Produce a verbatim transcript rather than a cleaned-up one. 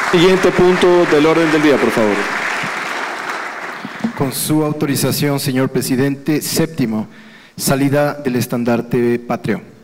Siguiente punto del orden del día, por favor. Con su autorización, señor presidente. Séptimo, salida del estandarte patrio.